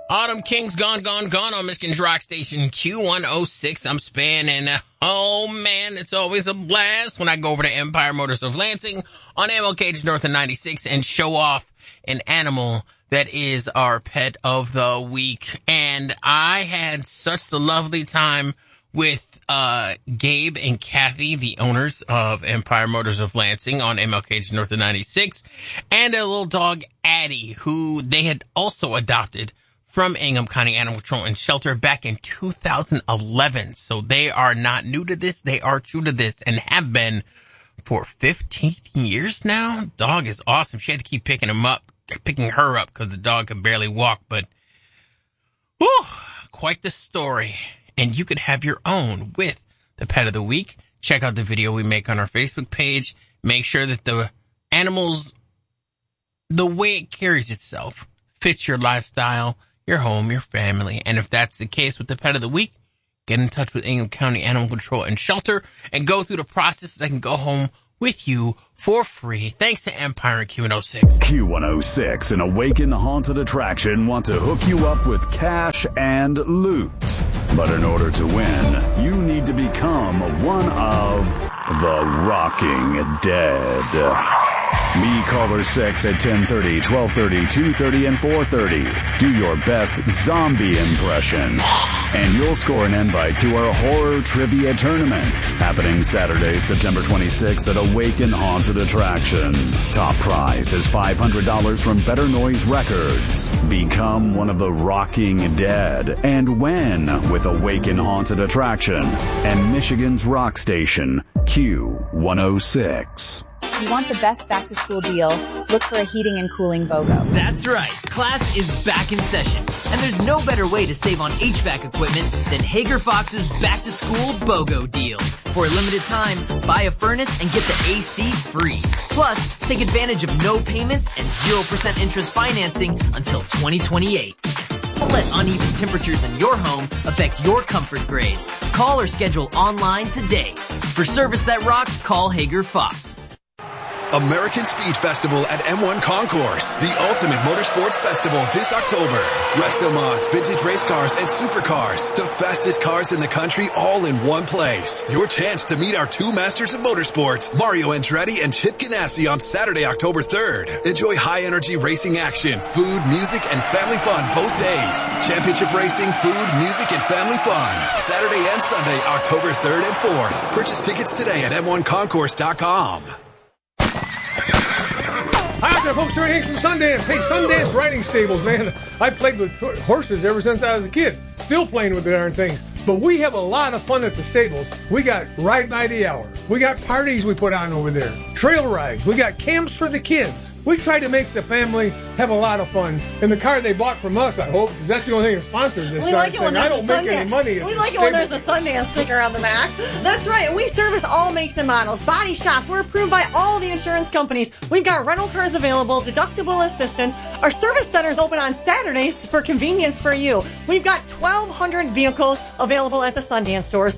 Autumn King's Gone on Michigan's Rock Station Q106. I'm Span, and oh man, it's always a blast when I go over to Empire Motors of Lansing on MLK North of 96 and show off an animal that is our pet of the week. And I had such a lovely time with Gabe and Kathy, the owners of Empire Motors of Lansing on MLK North of 96, and a little dog, Addie, who they had also adopted from Ingham County Animal Control and Shelter back in 2011. So they are not new to this. They are true to this and have been for 15 years now. Dog is awesome. She had to keep picking her up because the dog could barely walk. But, whew, quite the story. And you could have your own with the Pet of the Week. Check out the video we make on our Facebook page. Make sure that the animals, the way it carries itself, fits your lifestyle, your home, your family. And if that's the case with the Pet of the Week, get in touch with Ingham County Animal Control and Shelter and go through the process so they can go home with you for free. Thanks to Empire and Q106. Q106, an Awaken Haunted Attraction, want to hook you up with cash and loot. But in order to win, you need to become one of the Rocking Dead. Me, caller 6 at 10:30, 12:30, 2:30, and 4:30. Do your best zombie impression, and you'll score an invite to our horror trivia tournament happening Saturday, September 26th at Awaken Haunted Attraction. Top prize is $500 from Better Noise Records. Become one of the Rocking Dead and win with Awaken Haunted Attraction and Michigan's Rock Station Q106. If you want the best back-to-school deal, look for a heating and cooling BOGO. That's right. Class is back in session. And there's no better way to save on HVAC equipment than Hager Fox's back-to-school BOGO deal. For a limited time, buy a furnace and get the AC free. Plus, take advantage of no payments and 0% interest financing until 2028. Don't let uneven temperatures in your home affect your comfort grades. Call or schedule online today. For service that rocks, call Hager Fox. American Speed Festival at M1 Concourse, the ultimate motorsports festival this October. Resto mods, vintage race cars, and supercars. The fastest cars in the country all in one place. Your chance to meet our two masters of motorsports, Mario Andretti and Chip Ganassi, on Saturday, October 3rd. Enjoy high-energy racing action, food, music, and family fun both days. Championship racing, food, music, and family fun. Saturday and Sunday, October 3rd and 4th. Purchase tickets today at M1Concourse.com. Hi there, folks. Terry Hanks from Sundance. Hey, Sundance Riding Stables, man. I played with horses ever since I was a kid. Still playing with the darn things. But we have a lot of fun at the stables. We got Ride by the Hour. We got parties we put on over there. Trail rides. We got camps for the kids. We try to make the family have a lot of fun. And the car they bought from us, I hope, because that's the only thing that sponsors this darn thing. I don't make any money. We like it when there's a Sundance sticker on the back. That's right. We service all makes and models. Body shops. We're approved by all the insurance companies. We've got rental cars available, deductible assistance. Our service center is open on Saturdays for convenience for you. We've got 1,200 vehicles available at the Sundance stores.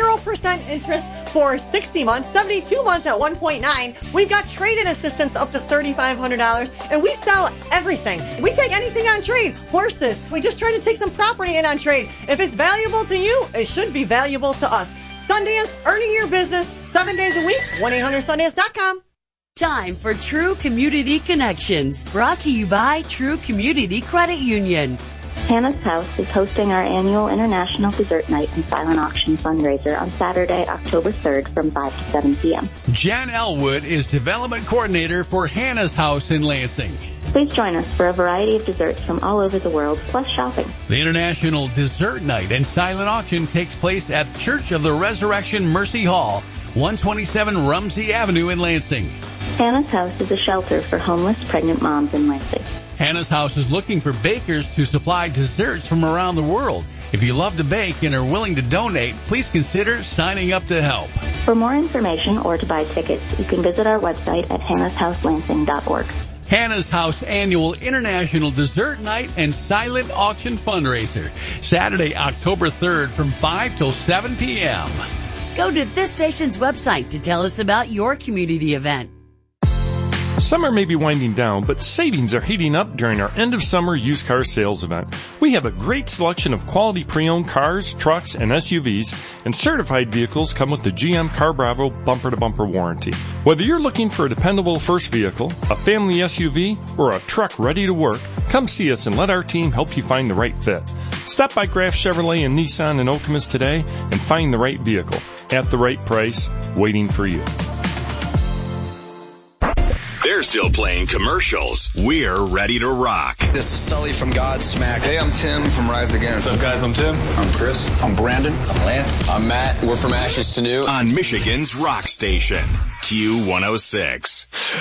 0% interest for 60 months, 72 months at 1.9. We've got trade-in assistance up to $3,500, and we sell everything. We take anything on trade. Horses. We just try to take some property in on trade. If it's valuable to you, it should be valuable to us. Sundance, earning your business 7 days a week. 1-800-Sundance.com. Time for True Community Connections, brought to you by True Community Credit Union. Hannah's House is hosting our annual International Dessert Night and Silent Auction fundraiser on Saturday, October 3rd from 5 to 7 p.m. Jan Elwood is Development Coordinator for Hannah's House in Lansing. Please join us for a variety of desserts from all over the world, plus shopping. The International Dessert Night and Silent Auction takes place at Church of the Resurrection Mercy Hall, 127 Rumsey Avenue in Lansing. Hannah's House is a shelter for homeless pregnant moms in Lansing. Hannah's House is looking for bakers to supply desserts from around the world. If you love to bake and are willing to donate, please consider signing up to help. For more information or to buy tickets, you can visit our website at hannashhouselansing.org. Hannah's House Annual International Dessert Night and Silent Auction Fundraiser, Saturday, October 3rd from 5 till 7 p.m. Go to this station's website to tell us about your community event. Summer may be winding down, but savings are heating up during our end-of-summer used car sales event. We have a great selection of quality pre-owned cars, trucks, and SUVs, and certified vehicles come with the GM Car Bravo bumper-to-bumper warranty. Whether you're looking for a dependable first vehicle, a family SUV, or a truck ready to work, come see us and let our team help you find the right fit. Stop by Graf Chevrolet and Nissan in Okemos today and find the right vehicle at the right price, waiting for you. They're still playing commercials. We're ready to rock. This is Sully from Godsmack. Hey, I'm Tim from Rise Against. What's up, guys? I'm Tim. I'm Chris. I'm Brandon. I'm Lance. I'm Matt. We're from Ashes to New. On Michigan's rock station, Q106.